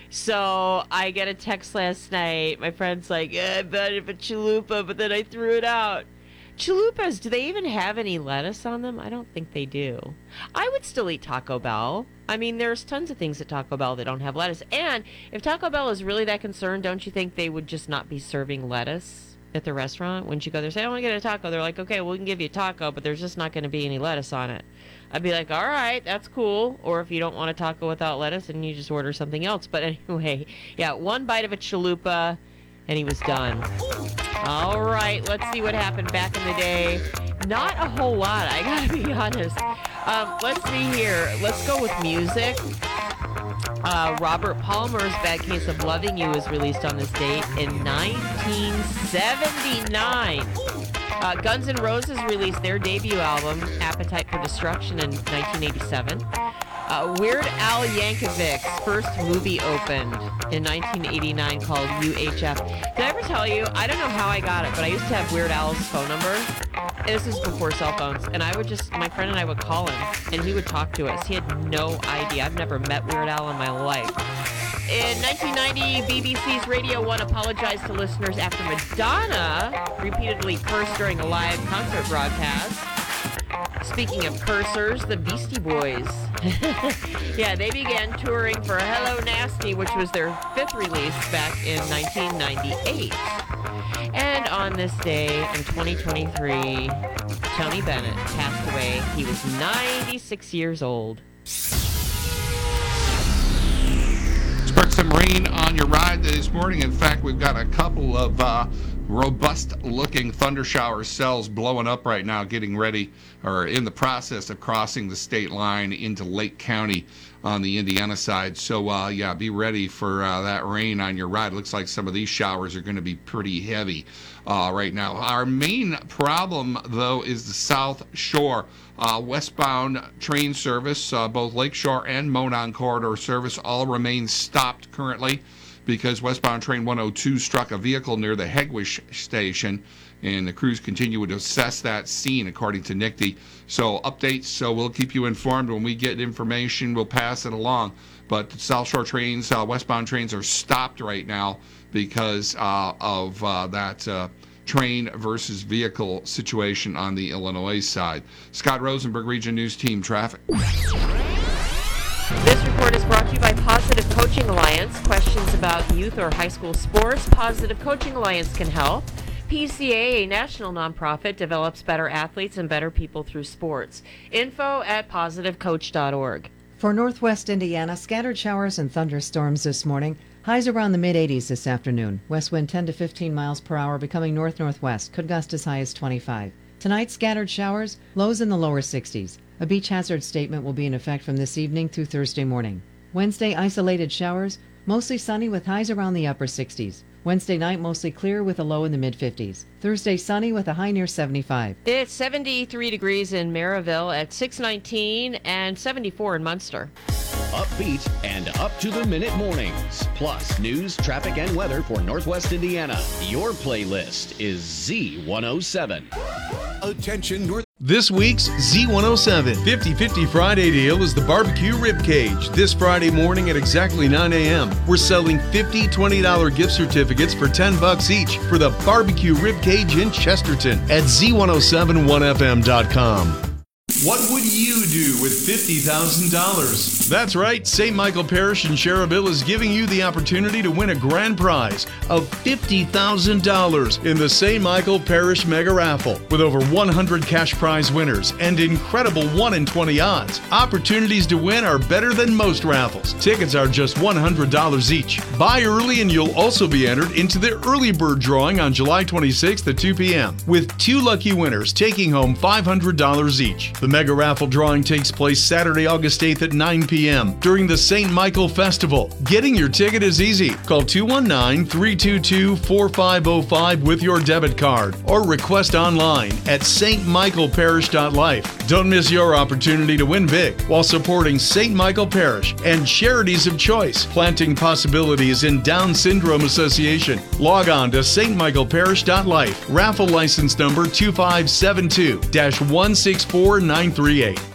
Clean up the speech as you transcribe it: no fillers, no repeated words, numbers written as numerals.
So I get a text last night. My friend's like, I bought a chalupa, but then I threw it out. Chalupas, do they even have any lettuce on them? I don't think they do. I would still eat Taco Bell. I mean, there's tons of things at Taco Bell that don't have lettuce. And if Taco Bell is really that concerned, don't you think they would just not be serving lettuce at the restaurant? Wouldn't you go there, say, I want to get a taco? They're like, okay, well, we can give you a taco, but there's just not going to be any lettuce on it. I'd be like, all right, that's cool. Or if you don't want a taco without lettuce, then you just order something else. But anyway, yeah, one bite of a chalupa, and he was done. All right, let's see what happened back in the day. Not a whole lot, I gotta be honest. Let's see here. Let's go with music. Robert Palmer's Bad Case of Loving You was released on this date in 1979. Guns N' Roses released their debut album, Appetite for Destruction, in 1987. Weird Al Yankovic's first movie opened in 1989 called UHF. Did I ever tell you? I don't know how I got it, but I used to have Weird Al's phone number. And this was before cell phones. And I would my friend and I would call him, and he would talk to us. He had no idea. I've never met Weird Al in my life. In 1990, BBC's Radio 1 apologized to listeners after Madonna repeatedly cursed during a live concert broadcast. Speaking of cursors, the Beastie Boys. Yeah, they began touring for Hello Nasty, which was their fifth release back in 1998. And on this day in 2023, Tony Bennett passed away. He was 96 years old. Expect some rain on your ride this morning. In fact, we've got a couple of robust-looking thunder shower cells blowing up right now, getting ready or in the process of crossing the state line into Lake County on the Indiana side. So, yeah, be ready for that rain on your ride. Looks like some of these showers are going to be pretty heavy right now. Our main problem, though, is the South Shore. Westbound train service, both Lakeshore and Monon Corridor service, all remain stopped currently because westbound train 102 struck a vehicle near the Hegwish station, and the crews continue to assess that scene, according to NICTY. So updates, so we'll keep you informed. When we get information, we'll pass it along. But South Shore trains, westbound trains are stopped right now because of that train versus vehicle situation on the Illinois side. Scott Rosenberg, Region News Team Traffic. This report is brought to you by Positive Coaching Alliance. Questions about youth or high school sports? Positive Coaching Alliance can help. PCA, a national nonprofit, develops better athletes and better people through sports. Info at positivecoach.org. For northwest Indiana, scattered showers and thunderstorms this morning. Highs around the mid-80s this afternoon. West wind 10 to 15 miles per hour, becoming north-northwest. Could gust as high as 25. Tonight, scattered showers, lows in the lower 60s. A beach hazard statement will be in effect from this evening through Thursday morning. Wednesday, isolated showers, mostly sunny with highs around the upper 60s. Wednesday night, mostly clear with a low in the mid-50s. Thursday, sunny with a high near 75. It's 73 degrees in Maryville at 619 and 74 in Munster. Upbeat and up-to-the-minute mornings. Plus, news, traffic, and weather for Northwest Indiana. Your playlist is Z107. Attention, North. This week's Z107 50/50 Friday deal is the barbecue rib cage. This Friday morning at exactly 9 a.m., we're selling 50 $20 gift certificates for $10 each for the barbecue rib cage in Chesterton at Z1071FM.com. What would you do with $50,000? That's right. St. Michael Parish in Cherryville is giving you the opportunity to win a grand prize of $50,000 in the St. Michael Parish Mega Raffle. With over 100 cash prize winners and incredible 1 in 20 odds, opportunities to win are better than most raffles. Tickets are just $100 each. Buy early and you'll also be entered into the early bird drawing on July 26th at 2 p.m. with 2 lucky winners taking home $500 each. The Mega Raffle drawing takes place Saturday, August 8th at 9 p.m. during the St. Michael Festival. Getting your ticket is easy. Call 219-322-4505 with your debit card or request online at stmichaelparish.life. Don't miss your opportunity to win big while supporting St. Michael Parish and Charities of Choice, Planting Possibilities in Down Syndrome Association. Log on to stmichaelparish.life. Raffle license number 2572-164938.